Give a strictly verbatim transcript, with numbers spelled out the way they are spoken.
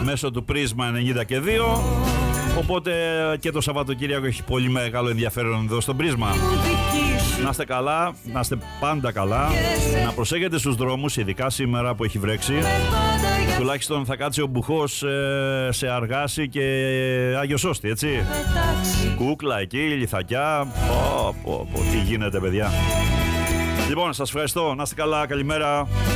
μέσω του Πρίσμα ενενήντα και δύο. Οπότε και το Σαββατοκύριακο έχει πολύ μεγάλο ενδιαφέρον εδώ στο Πρίσμα. Να είστε καλά, να είστε πάντα καλά. Να προσέχετε στους δρόμους, ειδικά σήμερα που έχει βρέξει. Τουλάχιστον θα κάτσει ο μπουχός ε, σε Αργάση και Άγιο Σώστη, έτσι. Κούκλα εκεί, Λιθακιά. Πω, πω, πω, τι γίνεται, παιδιά. Λοιπόν, σας ευχαριστώ. Να είστε καλά, καλημέρα.